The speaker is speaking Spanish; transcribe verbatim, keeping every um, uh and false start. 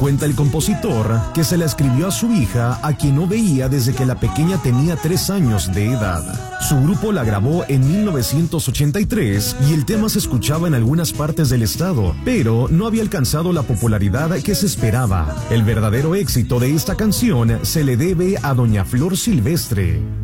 Cuenta el compositor que se la escribió a su hija, a quien no veía desde que la pequeña tenía tres años de edad. Su grupo la grabó en mil novecientos ochenta y tres y el tema se escuchaba en algunas partes del estado, pero no había alcanzado la popularidad que se esperaba. El verdadero éxito de esta canción se le debe a Doña Flor Silvestre.